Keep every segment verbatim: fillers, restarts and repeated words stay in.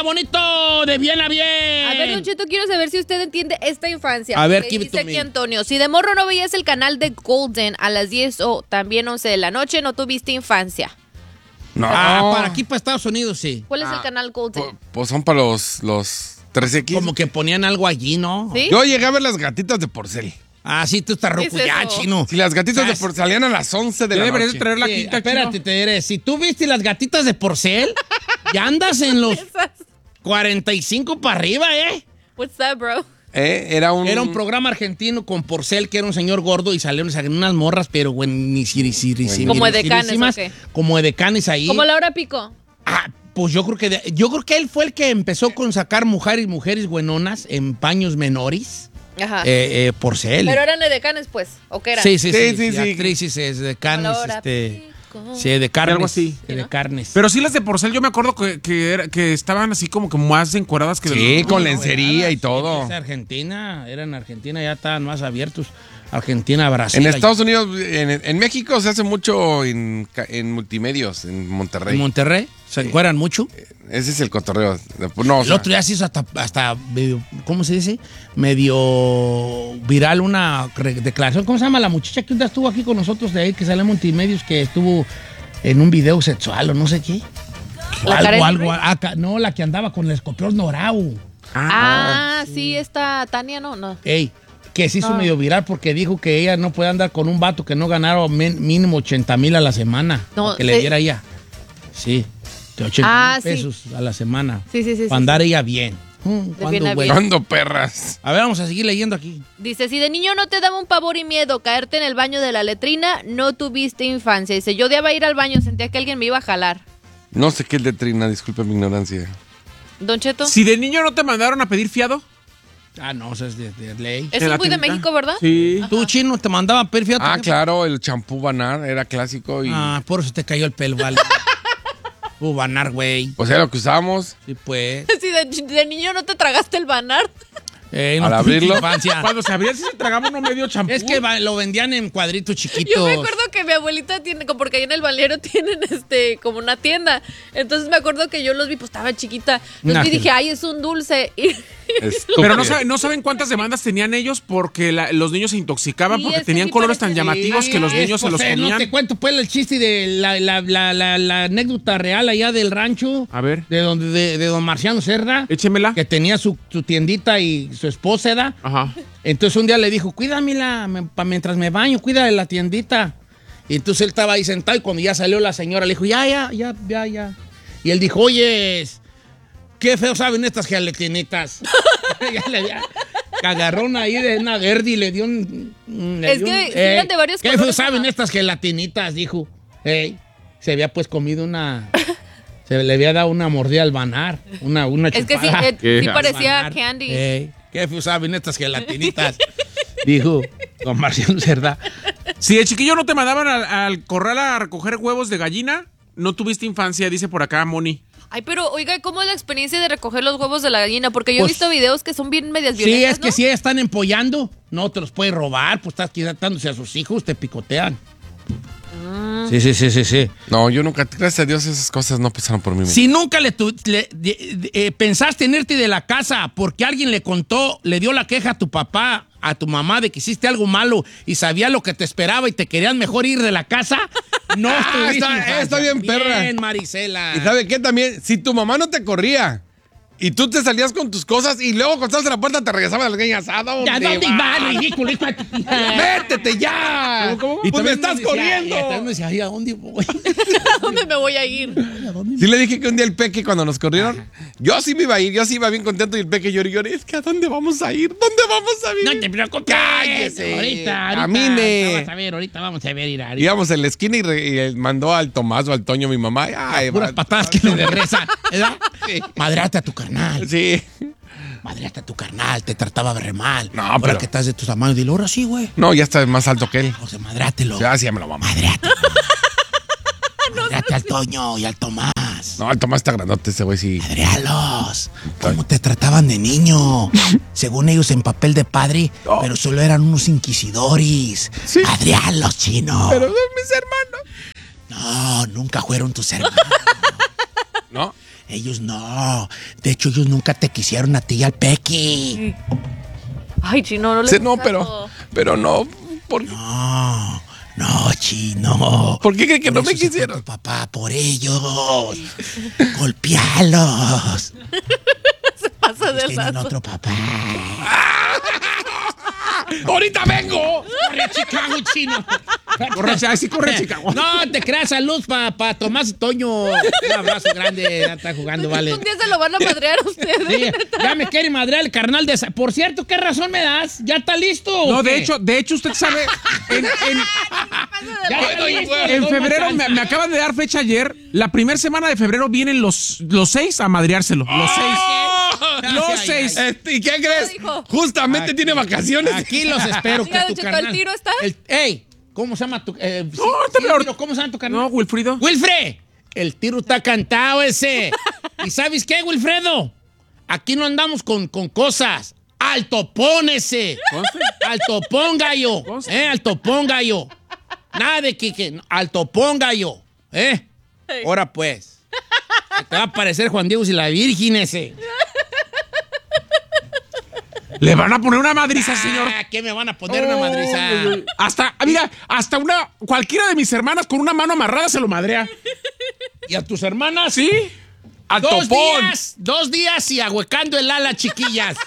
bonito! ¡De bien a bien! A ver, Don Cheto, quiero saber si usted entiende esta infancia. A ver, ¿qué give it dice to aquí me. Antonio? Si de morro no veías el canal de Golden a las diez o también once de la noche, no tuviste infancia. No. Ah, para aquí, para Estados Unidos, sí. ¿Cuál es Ah, el canal Golden? Po- Pues son para los, los tres equis. Como que ponían algo allí, ¿no? ¿Sí? Yo llegué a ver las gatitas de porcel. Ah, sí, tú estás ¿Qué roco es ya, eso? chino. Si las gatitas de Ah, porcel salían a las once de Ya la deberías noche. de traer la Sí, quinta, espérate, Chino. te diré. Si tú viste las gatitas de porcel, ya andas en los cuarenta y cinco para arriba, ¿eh? What's that, bro? Eh, era un... Era un programa argentino con Porcel, que era un señor gordo, y salieron, salieron unas morras, pero buenísimas. Como edecanes, ¿o qué? Como edecanes ahí. Como Laura Pico. Ah, pues yo creo que de- yo creo que él fue el que empezó con sacar mujeres, mujeres buenonas en paños menores. Ajá. Eh, eh, Porcel. Pero eran edecanes, pues. ¿O qué eran? Sí, sí, sí, Sí, sí, sí, sí. actrices, es de canes, Laura este, Pico. sí, de carnes, Algo así. de, de carnes. Pero sí las de porcel, yo me acuerdo que, que, era- que estaban así como que más encueradas que... de Sí, los- con lencería y todo. Es Argentina, era en Argentina, ya estaban más abiertos. Argentina, Brasil. En Estados Unidos, en, en México se hace mucho en, ca- en multimedios, en Monterrey. En Monterrey, se encueran mucho. Ese es el cotorreo. No, o El sea, otro día se hizo hasta, hasta medio, ¿cómo se dice? Medio viral una re- declaración. ¿Cómo se llama la muchacha que un día estuvo aquí con nosotros de ahí, que sale en Multimedios, que estuvo en un video sexual o no sé qué? ¿La algo, Karen algo. Henry? ah, ca- no, la que andaba con el escorpión dorado. Ah, sí, esta Tania, no, no. Ey, que se hizo Ah. medio viral porque dijo que ella no puede andar con un vato que no ganara men- mínimo ochenta mil a la semana. No, que le se- diera ella. Sí, de ochenta Ah, mil sí. pesos a la semana. Sí, sí, sí, sí, Para andar ella bien. Mm, ¿cuándo, bien a güey? bien. ¿cuándo, perras? A ver, vamos a seguir leyendo aquí. Dice, si de niño no te daba un pavor y miedo caerte en el baño de la letrina, no tuviste infancia. Dice, yo odiaba ir al baño, sentía que alguien me iba a jalar. No sé qué es letrina, disculpe mi ignorancia. Don Cheto, Si de niño no te mandaron a pedir fiado. Ah, no, eso es de, de ley. eso ¿En la es muy de tiendita? México, ¿verdad? Sí. Tú, chino, te mandaban per fíjate. Ah, claro, el champú Banar era clásico y... Ah, por eso te cayó el pelo, vale. Uh, banar, güey. Pues era lo que usábamos. Sí, pues. Si de, de niño no te tragaste el banar. Eh, Al tuviste abrirlo. infancia. Cuando se abría, sí se tragaba uno medio champú. Es que va- lo vendían en cuadritos chiquitos. Yo me acuerdo que mi abuelita tiene, como porque ahí en el balneario tienen este como una tienda. Entonces me acuerdo que yo los vi, pues estaba chiquita. Los Nah, vi y que- dije, ay, es un dulce. Y Estúpido. Pero no, sabe- no saben cuántas demandas tenían ellos porque la- los niños se intoxicaban Sí, porque es que tenían sí colores parece- tan llamativos que los Es, niños se los pues, eh, No comían. te cuento, pues, el chiste de la, la, la, la, la anécdota real allá del rancho. A ver. De, donde, de, de don Marciano Cerda. Échemela. Que tenía su, su tiendita y su esposa, ¿da? Ajá. Entonces un día le dijo, cuídamela me- pa- mientras me baño, cuida de la tiendita. Y entonces él estaba ahí sentado y cuando ya salió la señora le dijo, ya, ya, ya, ya, ya. Y él dijo, oye, qué feo saben estas gelatinitas. Ya le había cagarrón ahí de una verde y le dio un... un- le Es dio que un- sí eran de varios Qué feo colores, saben ajá. estas gelatinitas, dijo. Ey, se había pues comido una... Se le había dado una mordida al banar, una, una es que sí, chupada. eh, Qué sí parecía Banar. candy. Ey, qué feo saben estas gelatinitas. Dijo don Marciano Cerda. Si de chiquillo no te mandaban al, al corral a recoger huevos de gallina, no tuviste infancia, dice por acá Moni. Ay, pero oiga, ¿cómo es la experiencia de recoger los huevos de la gallina? Porque yo Pues- he visto videos que son bien medias Sí, violentas, es que ¿no? si ellas están empollando, no te los puedes robar, pues estás quitándose a sus hijos, te picotean. Sí, sí, sí, sí, sí. No, yo nunca, gracias a Dios, esas cosas no pasaron por mí. Si nunca le, tu- le- de- de- eh, pensaste en irte de la casa porque alguien le contó, le dio la queja a tu papá, a tu mamá de que hiciste algo malo y sabía lo que te esperaba y te querían mejor ir de la casa, no Ah, estuviste está- infancia. está bien, perra. Bien, Marisela. ¿Y sabe qué también? Si tu mamá no te corría y tú te salías con tus cosas y luego cuando estabas en la puerta te regresaba a la leña asada. ¿Ya dónde va, ridículo? hijo de tu- ¡Métete ya! Y Pues me también estás decía- corriendo. y también me decía, ay, ¿a dónde voy? ¿A dónde me voy a ir? ¿A dónde Sí le dije que un día el Peque cuando nos corrieron, yo sí me iba a ir, yo sí iba bien contento y el Peque lloró y lloró. Es que ¿a dónde vamos a ir? ¿Dónde vamos a vivir? No te preocupes. Cállese. Ahorita, ahorita. Camine. Vamos a ver, ahorita vamos a ver, ir a Íbamos en la esquina y, re- y él mandó al Tomás o al Toño, mi mamá. Ay, puras va- patadas que le de reza, ¿verdad? Sí. Madreate a tu carnal. Sí. Madreate a tu carnal, te trataba re mal. No, Ahora pero- que estás de tus tamaños, dile, ahora sí, güey. No, ya está más alto que él. O sea, madrátelo. Ya, sí, ya me lo mamá. Madreate. Madreate al Toño y al Tomás. No, el Tomás está grandote ese güey, sí. Madrealos. ¿Cómo te trataban de niño? Según ellos en papel de padre, Oh. pero solo eran unos inquisidores. Sí. Madrealos, chino. Pero son mis hermanos. No, nunca fueron tus hermanos. ¿No? Ellos no. De hecho, ellos nunca te quisieron a ti y al Pequi. Ay, Chino, no le Sí, no, gusta pero, todo. pero no. ¿Por, No, no, Chino. ¿por qué creen que Por no me eso se fue quisieron? tu papá, por ellos. Golpealos. Se pasa de Tienen rato. otro papá. ¡Ahorita vengo! Corre, Chicago, Chino. Corre, ay, sí, corre, Chicago. No, te creas, salud para pa Tomás y Toño. Un abrazo grande, ya está jugando, vale. Un día se lo van a madrear a ustedes. Sí, ya me quiere madrear el carnal de esa. Por cierto, ¿qué razón me das? ¿Ya está listo? No, o de qué? hecho, de hecho, usted sabe, en, en- Ya está listo. en febrero, me, me acaban de dar fecha ayer, la primera semana de febrero vienen los, los seis a madreárselo. Los seis. Los Ay, seis. ay, Este, ¿y qué crees? dijo? Justamente tiene vacaciones. Aquí los espero. Oiga, que tu Don Cheto, carnal- ¿el tiro está? El- ey, ¿cómo se llama tu...? Eh, sí, No, sí, ahorita me- el tiro, ¿cómo se llama tu carnal? No, Wilfrido. ¡Wilfred! El tiro está cantado ese. ¿Y sabes qué, Wilfredo? Aquí no andamos con, con cosas. ¡Al topón ese! Conste. ¡Al topón, gallo! Conste. ¿Eh? ¡Al topón, gallo! Nada de que... que ¡al topón, gallo! ¿Eh? Ahora pues. Se te va a parecer Juan Diego y la Virgen ese. Le van a poner una madriza, señor. Ah, ¿qué me van a poner una madriza? Hasta, mira, hasta una, cualquiera de mis hermanas con una mano amarrada se lo madrea. ¿Y a tus hermanas? ¿Sí? ¡Al Dos topón! días, dos días y ahuecando el ala, chiquillas.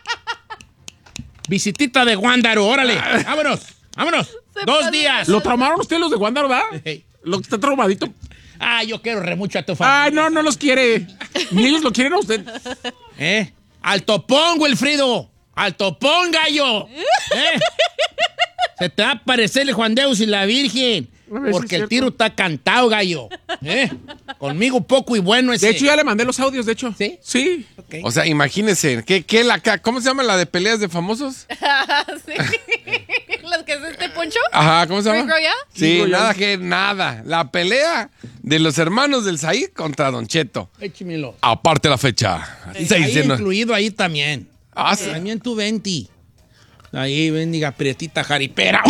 Visitita de Guándaro, órale. Vámonos, vámonos. Se Dos pasa. días. ¿Lo traumaron ustedes los de Guándaro, verdad? Hey. Lo que está traumadito. Ah, yo quiero re mucho a tu familia. Ay, no, no los quiere. Ni ellos lo quieren a usted. ¿Eh? Al topón, Wilfrido. Al topón, gallo. ¿Eh? Se te va a parecer el Juan Deus y la Virgen. A ver si Porque es el tiro cierto. está cantado, gallo. ¿Eh? Conmigo poco y bueno ese. De hecho, ya le mandé los audios, de hecho. ¿Sí? Sí. Ok. O sea, imagínense, ¿qué, qué la, ca- ¿cómo se llama la de peleas de famosos? Sí. ¿Las que es este poncho? Ajá, ¿cómo se llama? ¿Rick Royal? Sí, Rick Royal. nada que nada. La pelea de los hermanos del Said contra Don Cheto. Échemelo. Aparte la fecha. Seis Ahí de no- incluido ahí también. Ah, sí. También tu venti. Ahí, bendiga, prietita jaripera.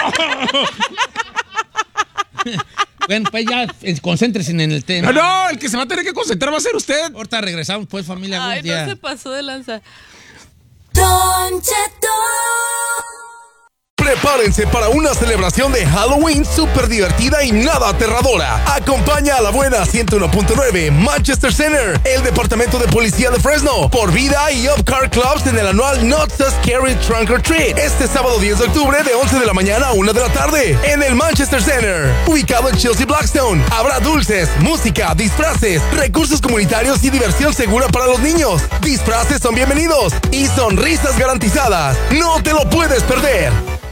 Bueno, pues ya eh, concéntrense en el tema. No, no, el que se va a tener que concentrar va a ser usted. Ahorita regresamos, pues, familia. Ay, buen día. no se pasó de lanza. Don Cheto. Prepárense para una celebración de Halloween súper divertida y nada aterradora. Acompaña a la buena ciento uno punto nueve Manchester Center, el departamento de policía de Fresno, por vida y Up Car Clubs en el anual Not So Scary Trunk or Treat. Este sábado diez de octubre de once de la mañana a una de la tarde en el Manchester Center, ubicado en Chelsea Blackstone. Habrá dulces, música, disfraces, recursos comunitarios y diversión segura para los niños. Disfraces son bienvenidos y sonrisas garantizadas. No te lo puedes perder.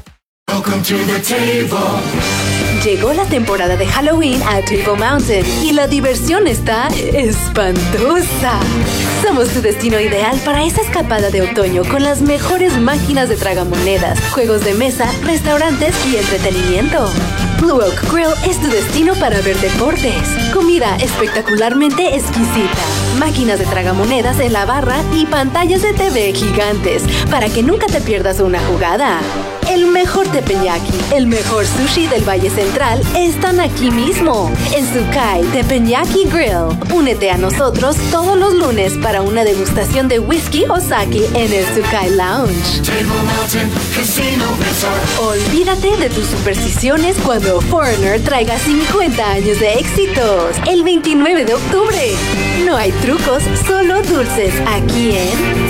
Llegó la temporada de Halloween a Table Mountain y la diversión está espantosa. Somos tu destino ideal para esa escapada de otoño con las mejores máquinas de tragamonedas, juegos de mesa, restaurantes y entretenimiento. Blue Oak Grill es tu destino para ver deportes, comida espectacularmente exquisita, máquinas de tragamonedas en la barra y pantallas de T V gigantes para que nunca te pierdas una jugada. El mejor teppanyaki, el mejor sushi del Valle Central están aquí mismo, en Sukai Teppanyaki Grill. Únete a nosotros todos los lunes para una degustación de whisky o sake en el Sukai Lounge. Olvídate de tus supersticiones cuando Foreigner traiga cincuenta años de éxitos, el veintinueve de octubre. No hay trucos, solo dulces, aquí en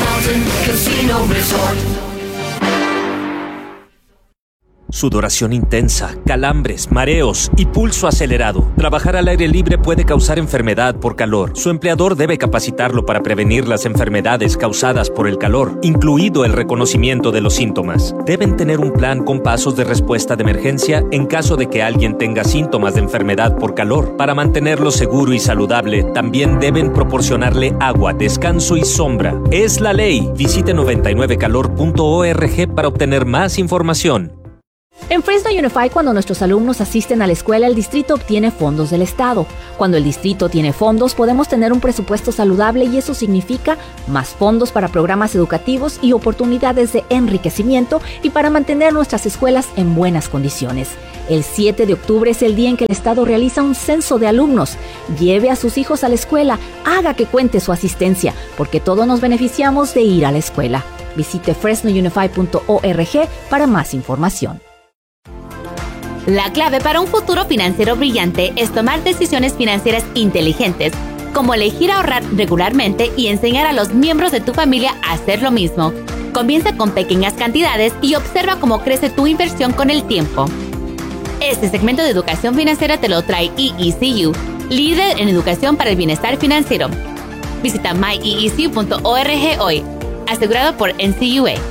Sudoración intensa, calambres, mareos y pulso acelerado. Trabajar al aire libre puede causar enfermedad por calor. Su empleador debe capacitarlo para prevenir las enfermedades causadas por el calor, incluido el reconocimiento de los síntomas. Deben tener un plan con pasos de respuesta de emergencia en caso de que alguien tenga síntomas de enfermedad por calor. Para mantenerlo seguro y saludable, también deben proporcionarle agua, descanso y sombra. Es la ley. Visite noventa y nueve calor punto org para obtener más información. En Fresno Unified, cuando nuestros alumnos asisten a la escuela, el distrito obtiene fondos del estado. Cuando el distrito tiene fondos, podemos tener un presupuesto saludable y eso significa más fondos para programas educativos y oportunidades de enriquecimiento y para mantener nuestras escuelas en buenas condiciones. El siete de octubre es el día en que el estado realiza un censo de alumnos. Lleve a sus hijos a la escuela, haga que cuente su asistencia, porque todos nos beneficiamos de ir a la escuela. Visite fresno unified punto org para más información. La clave para un futuro financiero brillante es tomar decisiones financieras inteligentes, como elegir ahorrar regularmente y enseñar a los miembros de tu familia a hacer lo mismo. Comienza con pequeñas cantidades y observa cómo crece tu inversión con el tiempo. Este segmento de educación financiera te lo trae E E C U, líder en educación para el bienestar financiero. Visita my e e c u punto org hoy, asegurado por N C U A.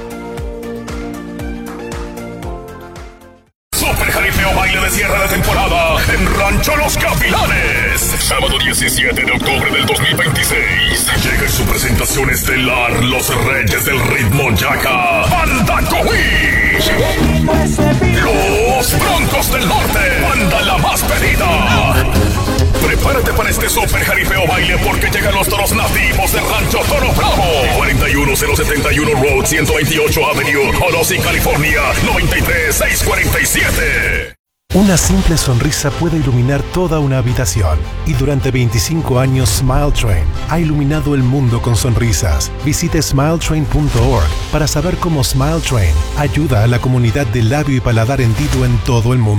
Super Jaripeo Baile de cierre de temporada en Rancho Los Gavilanes. Sábado diecisiete de octubre del dos mil veintiséis. Llega en su presentación estelar Los Reyes del Ritmo Yaca, Banda Cowish. Los Broncos del Norte, banda la más pedida. Prepárate para este Super Jaripeo Baile porque llegan los toros nativos de Rancho Toro Bravo. cuarenta y uno cero setenta y uno Road, ciento veintiocho Avenue, Orosi, California, noventa y tres mil seiscientos cuarenta y siete. Una simple sonrisa puede iluminar toda una habitación. Y durante veinticinco años Smile Train ha iluminado el mundo con sonrisas. Visite smile train punto org para saber cómo Smile Train ayuda a la comunidad de labio y paladar hendido en todo el mundo.